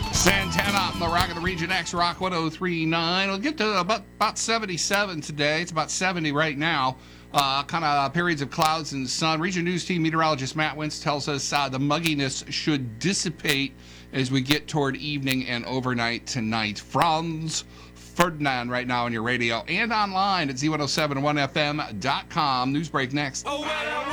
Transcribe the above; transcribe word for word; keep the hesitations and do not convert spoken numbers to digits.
Santana on the Rock of the Region X Rock one oh three point nine. We'll get to about, about seventy-seven today. It's about seventy right now. Uh, kind of periods of clouds and sun. Region News Team meteorologist Matt Wentz tells us uh, the mugginess should dissipate as we get toward evening and overnight tonight. Franz Ferdinand right now on your radio and online at Z one oh seven one F M dot com. News break next. Oh, well.